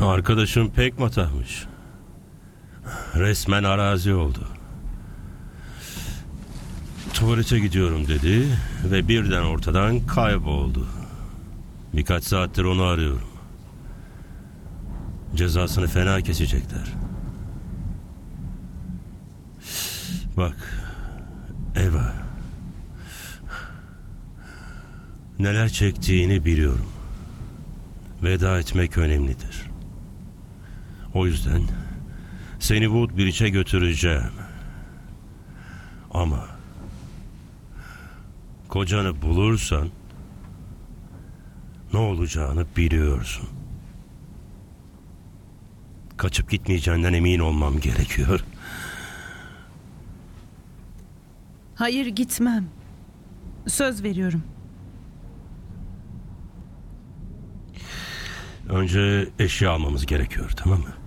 Arkadaşım pek matahmış. Resmen arazi oldu. Tuvalete gidiyorum dedi ve birden ortadan kayboldu. Birkaç saattir onu arıyorum. Cezasını fena kesecekler. Bak, Eva. Neler çektiğini biliyorum. Veda etmek önemlidir. O yüzden seni Woodbridge'e götüreceğim. Ama kocanı bulursan ne olacağını biliyorsun. Kaçıp gitmeyeceğinden emin olmam gerekiyor. Hayır, gitmem. Söz veriyorum. Önce eşya almamız gerekiyor, tamam mı?